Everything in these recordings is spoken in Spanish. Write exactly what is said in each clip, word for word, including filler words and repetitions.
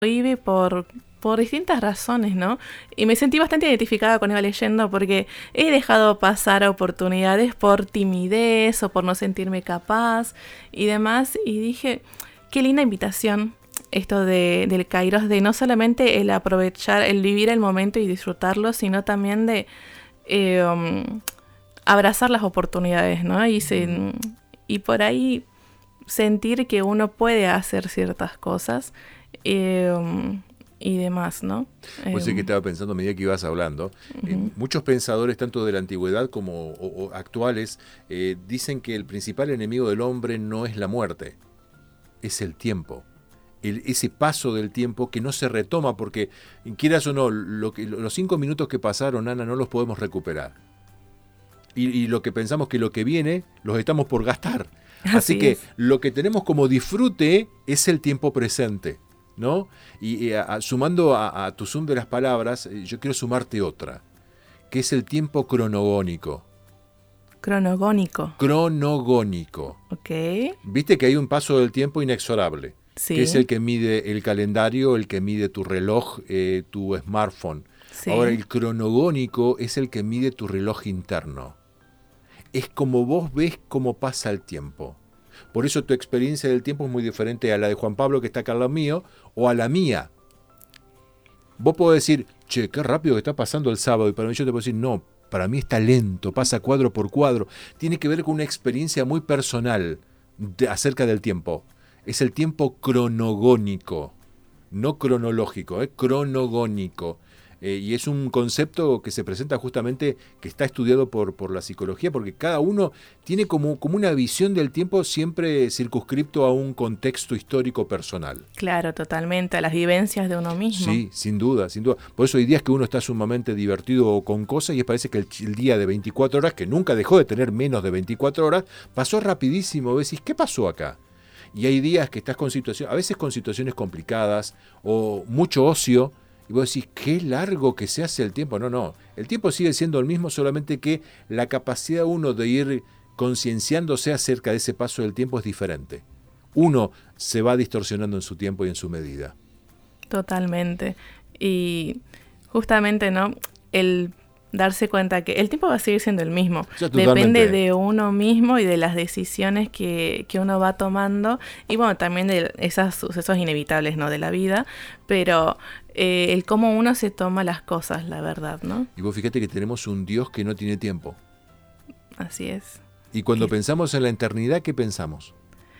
vive por, por distintas razones, ¿no? Y me sentí bastante identificada cuando iba leyendo porque he dejado pasar oportunidades por timidez o por no sentirme capaz y demás. Y dije, qué linda invitación esto de, del Kairos, de no solamente el aprovechar, el vivir el momento y disfrutarlo, sino también de eh, um, abrazar las oportunidades, ¿no? Y, se, y por ahí sentir que uno puede hacer ciertas cosas. Eh, y demás, ¿no? Pues sí, que estaba pensando a medida que ibas hablando. Uh-huh. eh, muchos pensadores, tanto de la antigüedad como o, o actuales, eh, dicen que el principal enemigo del hombre no es la muerte, es el tiempo. El, ese paso del tiempo que no se retoma, porque quieras o no, lo que, los cinco minutos que pasaron, Ana, no los podemos recuperar. Y, y lo que pensamos que lo que viene, los estamos por gastar. Así, Así que es. Lo que tenemos como disfrute es el tiempo presente, ¿no? Y, y a, sumando a, a tu sum de las palabras, yo quiero sumarte otra, que es el tiempo cronogónico. Cronogónico. Cronogónico. Ok. Viste que hay un paso del tiempo inexorable, sí. que es el que mide el calendario, el que mide tu reloj, eh, tu smartphone. Sí. Ahora, el cronogónico es el que mide tu reloj interno. Es como vos ves cómo pasa el tiempo. Por eso tu experiencia del tiempo es muy diferente a la de Juan Pablo, que está acá al lado mío, o a la mía. Vos podés decir, che, qué rápido que está pasando el sábado, y para mí yo te puedo decir, no, para mí está lento, pasa cuadro por cuadro. Tiene que ver con una experiencia muy personal de, acerca del tiempo. Es el tiempo cronogónico, no cronológico, es ¿eh? cronogónico. Eh, y es un concepto que se presenta justamente, que está estudiado por, por la psicología, porque cada uno tiene como, como una visión del tiempo siempre circunscripto a un contexto histórico personal. Claro, totalmente, a las vivencias de uno mismo. Sí, sin duda, sin duda. Por eso hay días que uno está sumamente divertido con cosas y parece que el, el día de veinticuatro horas, que nunca dejó de tener menos de veinticuatro horas, pasó rapidísimo. Decís, ¿qué pasó acá? Y hay días que estás con situaciones, a veces con situaciones complicadas o mucho ocio, y vos decís, qué largo que se hace el tiempo. No, no, el tiempo sigue siendo el mismo, solamente que la capacidad uno de ir concienciándose acerca de ese paso del tiempo es diferente. Uno se va distorsionando en su tiempo y en su medida. Totalmente. Y justamente, ¿no? El darse cuenta que el tiempo va a seguir siendo el mismo. Ya, depende de uno mismo y de las decisiones que, que uno va tomando y bueno, también de esos sucesos inevitables, ¿no? De la vida, pero eh, el cómo uno se toma las cosas, la verdad, ¿no? Y vos fíjate que tenemos un Dios que no tiene tiempo. Así es. Y cuando ¿Qué? pensamos en la eternidad, ¿qué pensamos?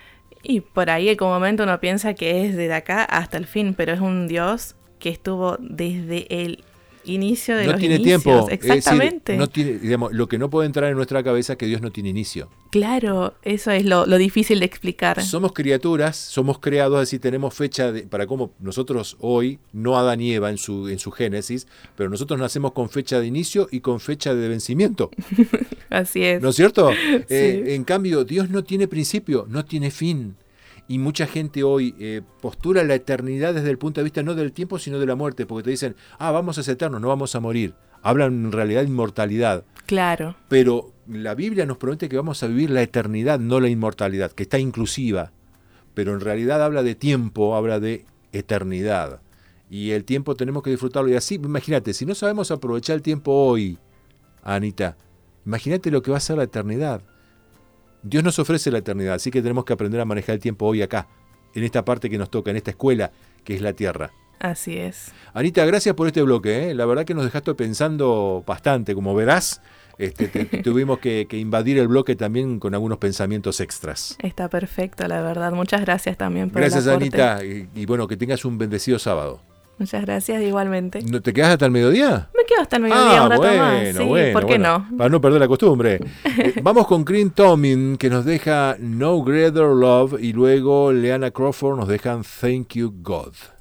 Y por ahí en como momento uno piensa que es desde acá hasta el fin, pero es un Dios que estuvo desde el inicio de no los tiene inicios. Tiempo. Exactamente. Es decir, no tiene, digamos, lo que no puede entrar en nuestra cabeza es que Dios no tiene inicio. Claro, eso es lo, lo difícil de explicar. Somos criaturas, somos creados, es decir, tenemos fecha de, para cómo nosotros hoy, no Adán y Eva en su, en su génesis, pero nosotros nacemos con fecha de inicio y con fecha de vencimiento. Así es. ¿No es cierto? Sí. Eh, en cambio, Dios no tiene principio, no tiene fin. Y mucha gente hoy eh, postula la eternidad desde el punto de vista no del tiempo, sino de la muerte, porque te dicen, ah, vamos a ser eternos, no vamos a morir. Hablan en realidad de inmortalidad. Claro. Pero la Biblia nos promete que vamos a vivir la eternidad, no la inmortalidad, que está inclusiva. Pero en realidad habla de tiempo, habla de eternidad. Y el tiempo tenemos que disfrutarlo. Y así, imagínate, si no sabemos aprovechar el tiempo hoy, Anita, imagínate lo que va a ser la eternidad. Dios nos ofrece la eternidad, así que tenemos que aprender a manejar el tiempo hoy acá, en esta parte que nos toca, en esta escuela que es la Tierra. Así es. Anita, gracias por este bloque, ¿eh? La verdad que nos dejaste pensando bastante, como verás, este, te, tuvimos que, que invadir el bloque también con algunos pensamientos extras. Está perfecto, la verdad. Muchas gracias también por gracias, el aporte. Anita, y, y bueno, que tengas un bendecido sábado. Muchas gracias, igualmente. ¿No te quedas hasta el mediodía? Me quedo hasta el mediodía ah, un rato bueno, más. Sí, bueno, ¿por qué bueno, no? Para no perder la costumbre. eh, vamos con Green Tomin, que nos deja No Greater Love, y luego Leanna Crawford nos dejan Thank You God.